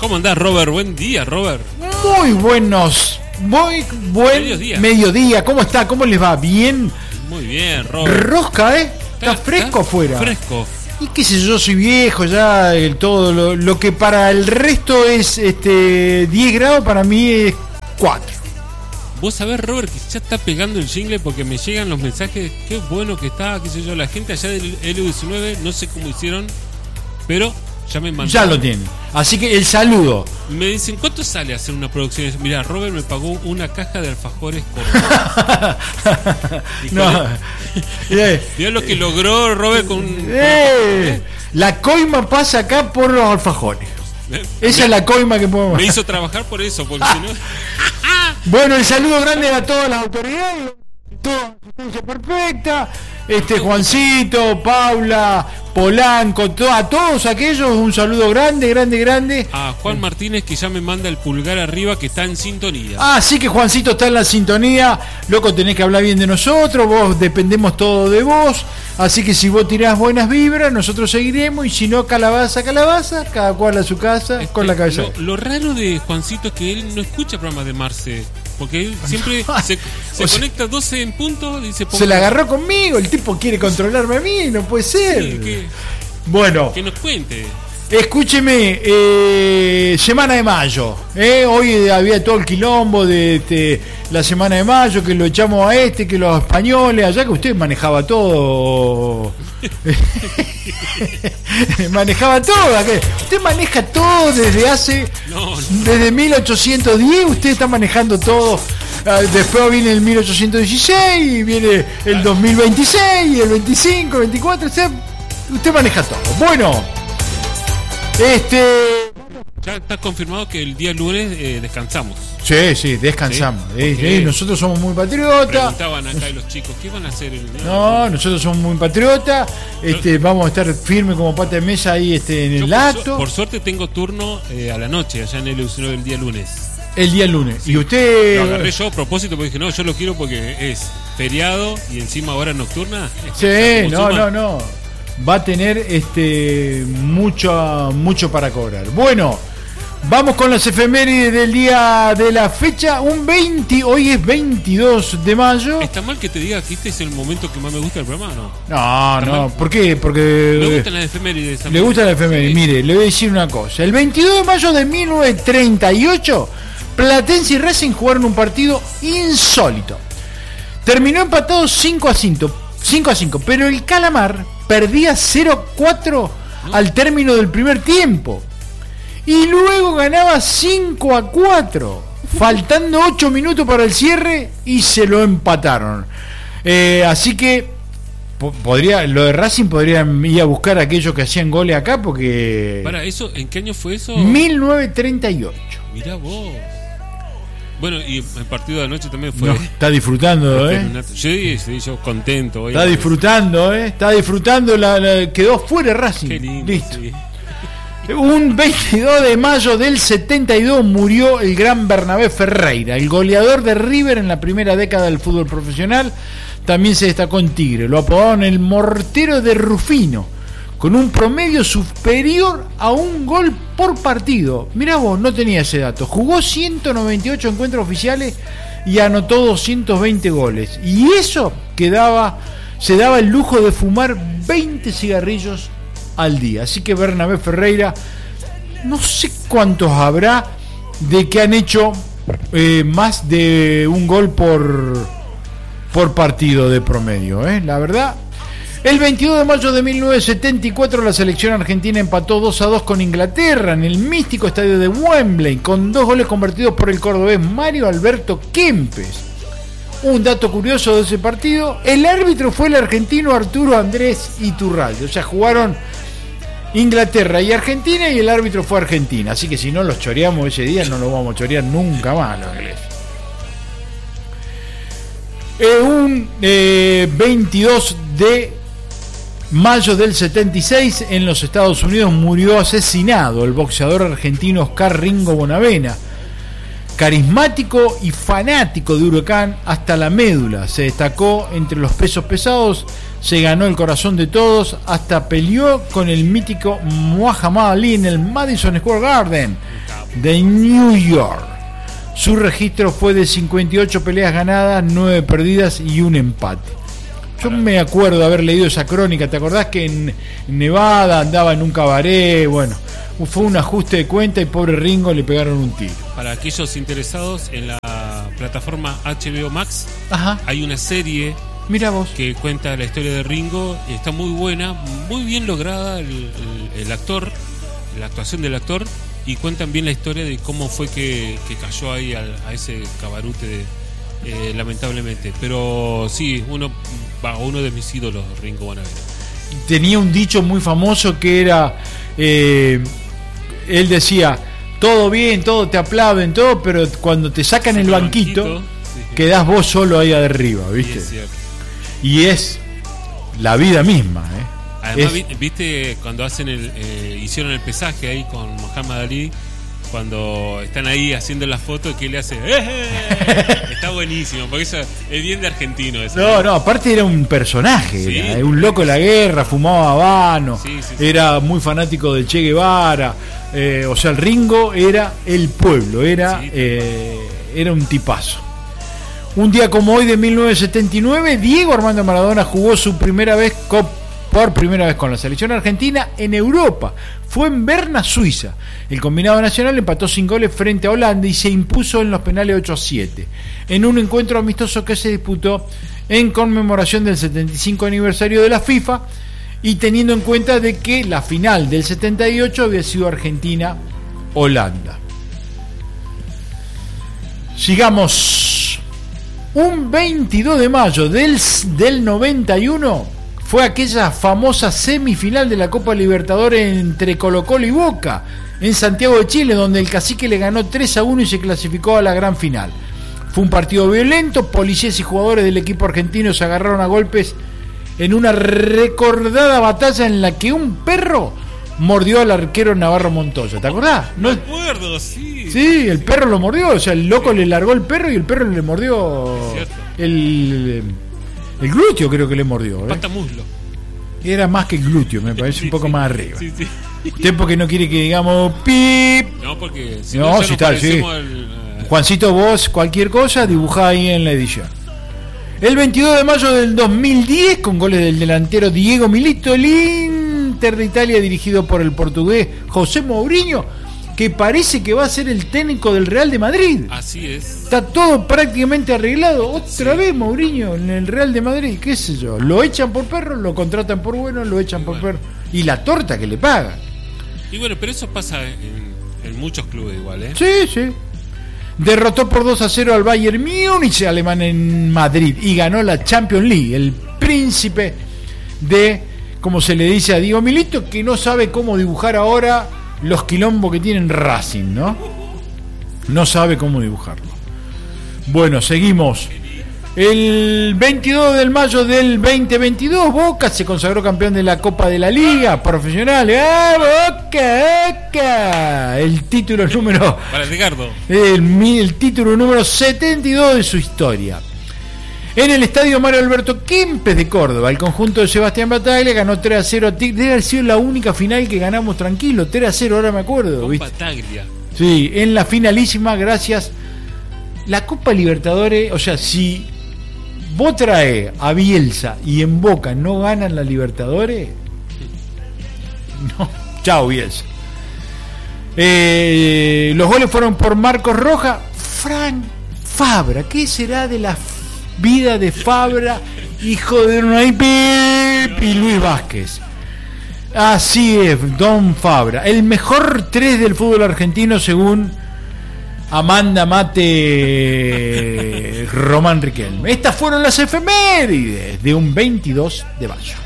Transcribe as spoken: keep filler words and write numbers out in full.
¿Cómo andás, Robert? Buen día, Robert. Muy buenos, muy buen mediodía. mediodía. ¿Cómo está? ¿Cómo les va? ¿Bien? Muy bien, Robert. Rosca, ¿eh? Está, está fresco afuera. Fresco. Y qué sé yo, yo soy viejo ya, el todo lo, lo que para el resto es este diez grados, para mí es cuatro. Vos sabés, Robert, que ya está pegando el jingle porque me llegan los mensajes, qué bueno que está, qué sé yo, la gente allá del L diecinueve, no sé cómo hicieron, pero ya me mandaron. Ya lo tienen. Así que el saludo. Me dicen, ¿cuánto sale hacer una producción? Mirá, Robert me pagó una caja de alfajores con... no. Mirá lo que logró Robert con... Eh, la coima pasa acá por los alfajores. Esa me, es la coima que podemos... Me hizo trabajar por eso, porque si no... Bueno, el saludo grande a todas las autoridades, toda asistencia perfecta, este Juancito, Paula, Polanco, to, a todos aquellos un saludo grande, grande, grande. A Juan Martínez, que ya me manda el pulgar arriba, que está en sintonía. Ah, sí, que Juancito está en la sintonía. Loco, tenés que hablar bien de nosotros, vos dependemos todo de vos. Así que si vos tirás buenas vibras, nosotros seguiremos. Y si no, calabaza, calabaza, cada cual a su casa, este, con la cabeza. Lo, lo raro de Juancito es que él no escucha programas de Marce, porque él siempre se, se o conecta sea, doce en punto y se ponga... Se la agarró conmigo, el tipo quiere controlarme a mí, no puede ser. Sí, que, bueno, que nos cuente. Escúcheme, eh, semana de mayo, eh, hoy había todo el quilombo de este, la semana de mayo, que lo echamos a este, que los españoles, allá que usted manejaba todo, manejaba todo, usted maneja todo desde hace, no, no. desde mil ochocientos diez, usted está manejando todo, después viene el mil ochocientos dieciséis, viene el dos mil veintiséis, el veinticinco, veinticuatro, o sea, usted maneja todo. Bueno, Este. Ya está confirmado que el día lunes eh, descansamos. Sí, sí, descansamos. ¿Sí? Eh, eh, nosotros somos muy patriotas. Preguntaban acá los chicos, ¿qué van a hacer el día? No, nosotros somos muy patriotas. Este, Yo, vamos a estar firmes como pata de mesa ahí este, en el por acto. Su, por suerte tengo turno eh, a la noche, allá en el el día lunes. El día lunes. Sí. Y usted. Lo agarré yo a propósito porque dije, no, yo lo quiero porque es feriado y encima hora nocturna. Sí, no, no, no. Va a tener este mucho mucho para cobrar. Bueno, vamos con las efemérides del día de la fecha. Un veinte, hoy es veintidós de mayo. ¿Está mal que te diga que este es el momento que más me gusta del programa, no? No, no, mal? ¿Por qué? Porque me gustan las efemérides. Le gustan las efemérides. Sí. Mire, le voy a decir una cosa. El veintidós de mayo de mil novecientos treinta y ocho, Platense y Racing jugaron un partido insólito. Terminó empatado cinco a cinco, pero el Calamar perdía cero a cuatro al término del primer tiempo y luego ganaba cinco a cuatro faltando ocho minutos para el cierre y se lo empataron. Eh, así que po- podría lo de Racing podrían ir a buscar a aquellos que hacían goles acá porque... Para eso, ¿en qué año fue eso? mil novecientos treinta y ocho. Mirá vos. Bueno, y el partido de anoche también fue... No, está disfrutando, ¿eh? Sí, sí, yo contento. Hoy está disfrutando, ¿eh? Está disfrutando, la, la, quedó fuera Racing. Qué lindo, listo. Sí. Un veintidós de mayo del setenta y dos murió el gran Bernabé Ferreira, el goleador de River en la primera década del fútbol profesional. También se destacó en Tigre. Lo apodaron el mortero de Rufino, con un promedio superior a un gol por partido. Mirá vos, no tenía ese dato. Jugó ciento noventa y ocho encuentros oficiales y anotó doscientos veinte goles. Y eso que daba, se daba el lujo de fumar veinte cigarrillos al día. Así que Bernabé Ferreira, no sé cuántos habrá de que han hecho eh, más de un gol por, por partido de promedio, ¿eh? La verdad. El veintidós de mayo de mil novecientos setenta y cuatro la selección argentina empató dos a dos con Inglaterra en el místico estadio de Wembley, con dos goles convertidos por el cordobés Mario Alberto Kempes. Un dato curioso de ese partido, el árbitro fue el argentino Arturo Andrés Iturralde. O sea, jugaron Inglaterra y Argentina y el árbitro fue Argentina. Así que si no los choreamos ese día, no los vamos a chorear nunca más los ingleses. Eh, un eh, veintidós de mayo del setenta y seis en los Estados Unidos murió asesinado el boxeador argentino Oscar Ringo Bonavena. Carismático y fanático de Huracán hasta la médula, se destacó entre los pesos pesados, se ganó el corazón de todos, hasta peleó con el mítico Muhammad Ali en el Madison Square Garden. de New York. Su registro fue de cincuenta y ocho peleas ganadas, nueve perdidas y un empate. Yo me acuerdo de haber leído esa crónica. ¿Te acordás que en Nevada andaba en un cabaret? Bueno, fue un ajuste de cuenta y pobre Ringo le pegaron un tiro. Para aquellos interesados, en la plataforma H B O Max, Ajá. hay una serie, mira vos, que cuenta la historia de Ringo. Y está muy buena, muy bien lograda el, el, el actor, la actuación del actor, y cuentan bien la historia de cómo fue que, que cayó ahí a, a ese cabarute de, eh, lamentablemente. Pero sí, uno va uno de mis ídolos, Ringo Bonavera. Tenía un dicho muy famoso que era, eh, él decía, todo bien, todo te aplauden, todo, pero cuando te sacan el banquito, banquito sí. quedás vos solo ahí arriba, ¿viste? Sí, es y es la vida misma, ¿eh? Además, es... viste cuando hacen el, eh, hicieron el pesaje ahí con Muhammad Ali, cuando están ahí haciendo la foto, que le hace ¡Eh! Está buenísimo, porque eso es bien de argentino eso. No, no, aparte era un personaje, sí, era un loco de la guerra, fumaba habano, sí, sí, sí. Era muy fanático del Che Guevara, eh, o sea, el Ringo era el pueblo, era, sí, eh, era un tipazo. Un día como hoy de mil novecientos setenta y nueve, Diego Armando Maradona jugó su primera vez con por primera vez con la selección argentina en Europa. Fue en Berna, Suiza. El combinado nacional empató sin goles frente a Holanda y se impuso en los penales ocho a siete. En un encuentro amistoso que se disputó en conmemoración del setenta y cinco aniversario de la FIFA y teniendo en cuenta de que la final del setenta y ocho había sido Argentina-Holanda. Sigamos. Un veintidós de mayo del, del noventa y uno... fue aquella famosa semifinal de la Copa Libertadores entre Colo-Colo y Boca en Santiago de Chile, donde el Cacique le ganó tres a uno y se clasificó a la gran final. Fue un partido violento, policías y jugadores del equipo argentino se agarraron a golpes en una recordada batalla en la que un perro mordió al arquero Navarro Montoya. ¿Te acordás? No me acuerdo, sí. Sí, el perro lo mordió, o sea, el loco le largó el perro y el perro le mordió el... El glúteo creo que le mordió, ¿eh? Pata muslo. Era más que el glúteo, me parece sí, un poco sí, más arriba. Sí, sí. Usted porque no quiere que digamos pip. No, porque si no, no, si está, sí. al, uh... Juancito, vos cualquier cosa dibujá ahí en la edición. El veintidós de mayo del dos mil diez, con goles del delantero Diego Milito, el Inter de Italia, dirigido por el portugués José Mourinho, que parece que va a ser el técnico del Real de Madrid. Así es. Está todo prácticamente arreglado. Otra sí. vez Mourinho en el Real de Madrid, qué sé yo. Lo echan por perro, lo contratan por bueno, lo echan y por bueno. perro. Y la torta que le pagan. Y bueno, pero eso pasa en, en muchos clubes igual, ¿eh? Sí, sí. Derrotó por dos a cero al Bayern Múnich alemán en Madrid y ganó la Champions League. El príncipe de, como se le dice a Diego Milito, que no sabe cómo dibujar ahora los quilombos que tienen Racing, ¿no? No sabe cómo dibujarlo. Bueno, seguimos. El veintidós de mayo del veinte veintidós, Boca se consagró campeón de la Copa de la Liga Profesional. ¡Ah, Boca! Boca! El título número... Para Ricardo. El, el título número setenta y dos de su historia. En el estadio Mario Alberto Kempes de Córdoba, el conjunto de Sebastián Bataglia ganó tres a cero a Tigre. Debe haber sido la única final que ganamos tranquilo, tres a cero, ahora me acuerdo. Con ¿viste? Bataglia. Sí, en la finalísima, gracias. La Copa Libertadores, o sea, si vos traes a Bielsa y en Boca no ganan la Libertadores, no, chao Bielsa. Eh, los goles fueron por Marcos Rojas, Frank Fabra. ¿Qué será de la vida de Fabra, hijo de Unai y Luis Vázquez? Así es, Don Fabra, el mejor tres del fútbol argentino según Amanda Mate Román Riquelme. Estas fueron las efemérides de un veintidós de mayo.